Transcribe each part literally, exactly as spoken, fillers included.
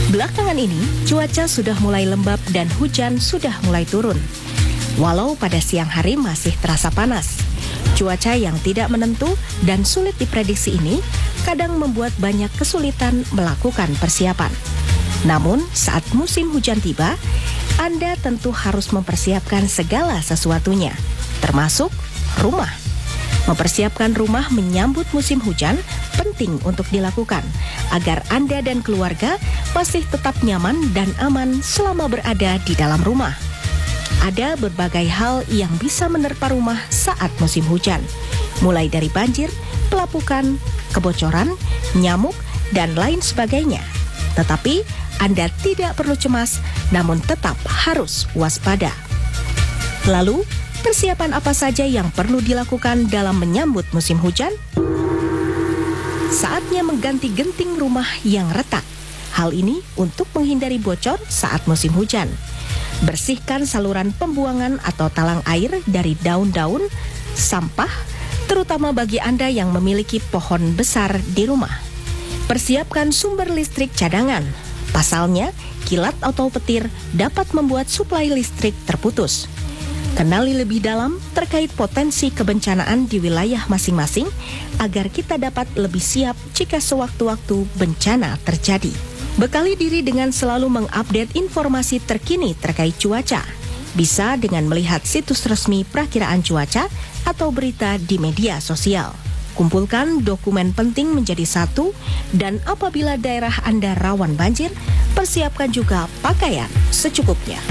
Belakangan ini, cuaca sudah mulai lembab dan hujan sudah mulai turun. Walau pada siang hari masih terasa panas, cuaca yang tidak menentu dan sulit diprediksi ini kadang membuat banyak kesulitan melakukan persiapan. Namun, saat musim hujan tiba, Anda tentu harus mempersiapkan segala sesuatunya, termasuk rumah. Mempersiapkan rumah menyambut musim hujan penting untuk dilakukan agar Anda dan keluarga masih tetap nyaman dan aman selama berada di dalam rumah. Ada berbagai hal yang bisa menerpa rumah saat musim hujan, mulai dari banjir, pelapukan, kebocoran, nyamuk, dan lain sebagainya. Tetapi Anda tidak perlu cemas, namun tetap harus waspada. Lalu, persiapan apa saja yang perlu dilakukan dalam menyambut musim hujan? Saatnya mengganti genting rumah yang retak. Hal ini untuk menghindari bocor saat musim hujan. Bersihkan saluran pembuangan atau talang air dari daun-daun, sampah, terutama bagi Anda yang memiliki pohon besar di rumah. Persiapkan sumber listrik cadangan. Pasalnya, kilat atau petir dapat membuat suplai listrik terputus. Kenali lebih dalam terkait potensi kebencanaan di wilayah masing-masing agar kita dapat lebih siap jika sewaktu-waktu bencana terjadi. Bekali diri dengan selalu mengupdate informasi terkini terkait cuaca. Bisa dengan melihat situs resmi perakiraan cuaca atau berita di media sosial. Kumpulkan dokumen penting menjadi satu, dan apabila daerah Anda rawan banjir, persiapkan juga pakaian secukupnya.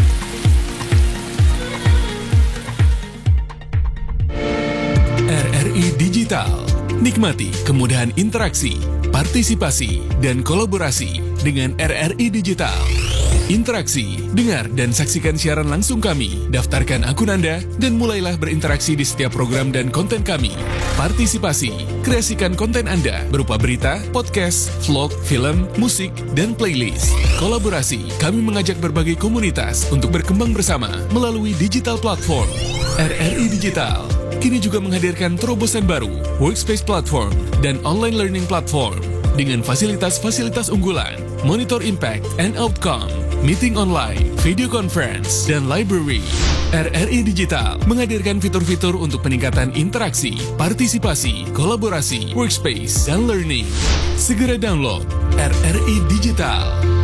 R R I Digital. Nikmati kemudahan interaksi, partisipasi, dan kolaborasi dengan R R I Digital. Interaksi, dengar dan saksikan siaran langsung kami, daftarkan akun Anda, dan mulailah berinteraksi di setiap program dan konten kami. Partisipasi, kreasikan konten Anda berupa berita, podcast, vlog, film, musik, dan playlist. Kolaborasi, kami mengajak berbagai komunitas untuk berkembang bersama melalui digital platform. R R I Digital kini juga menghadirkan terobosan baru, workspace platform, dan online learning platform dengan fasilitas-fasilitas unggulan, monitor impact and outcome, meeting online, video conference, dan library. R R I Digital menghadirkan fitur-fitur untuk peningkatan interaksi, partisipasi, kolaborasi, workspace, dan learning. Segera download R R I Digital.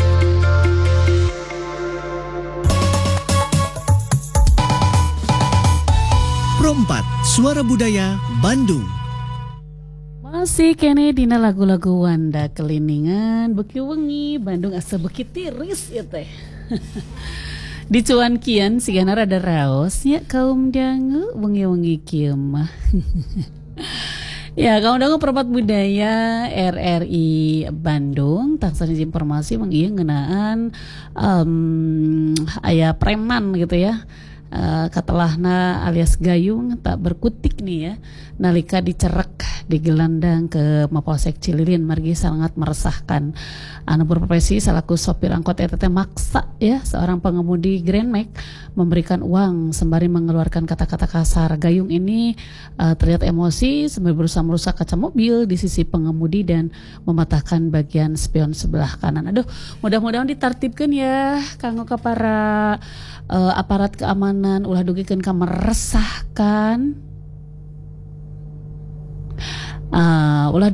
Rompat, Suara Budaya, Bandung. Masih kene dina lagu-lagu Wanda Keliningan, beki wengi, Bandung asa beki tiris ya teh. Di cuan kian sigana rada raos nya kaum dangu wengi-wengi kieu mah. Ya, kaum dangu perempat budaya R R I Bandung tansah informasi mengieu ngeunaan um, aya preman gitu ya. Uh, katalahna alias gayung tak berkutik nih ya, nalika dicerek di gelandang ke Mapolsek Cililin margi sangat meresahkan. Anu berprofesi selaku sopir angkot eta teh maksa ya seorang pengemudi Grand Max memberikan uang sembari mengeluarkan kata-kata kasar. Gayung ini uh, terlihat emosi sembari berusaha merusak kaca mobil di sisi pengemudi dan mematahkan bagian spion sebelah kanan. Aduh, mudah-mudahan ditartibkan ya kanggo ka para uh, aparat keamanan ulah dugikeun ka meresahkan. Uh, ulah